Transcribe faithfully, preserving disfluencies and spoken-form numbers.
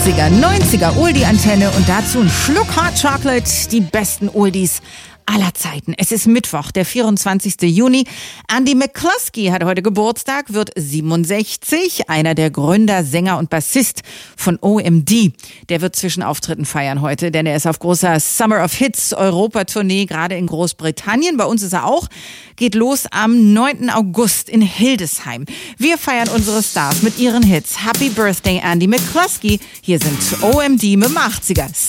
achtziger, neunziger Oldie-Antenne und dazu ein Schluck Hot Chocolate, die besten Oldies aller Zeiten. Es ist Mittwoch, der vierundzwanzigster Juni. Andy McCluskey hat heute Geburtstag, wird siebenundsechzig, einer der Gründer, Sänger und Bassist von O M D. Der wird Zwischenauftritten feiern heute, denn er ist auf großer Summer of Hits Europa-Tournee, gerade in Großbritannien. Bei uns ist er auch. Geht los am neunten August in Hildesheim. Wir feiern unsere Stars mit ihren Hits. Happy Birthday, Andy McCluskey. Hier sind O M D mit dem achtziger.